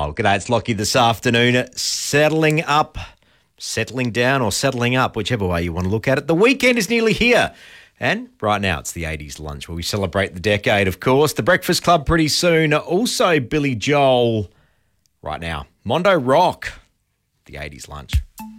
Oh, g'day, it's Lockie this afternoon. Settling down or settling up, whichever way you want to look at it. The weekend is nearly here. And right now it's the 80s lunch where we celebrate the decade, of course. The Breakfast Club pretty soon. Also Billy Joel. Right now, Mondo Rock, the 80s lunch.